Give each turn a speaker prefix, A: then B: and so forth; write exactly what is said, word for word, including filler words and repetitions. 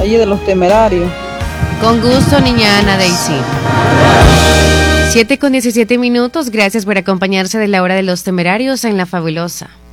A: allí de Los Temerarios.
B: Con gusto, niña Ana Daisy. siete con diecisiete minutos, gracias por acompañarse de la hora de Los Temerarios en La Fabulosa.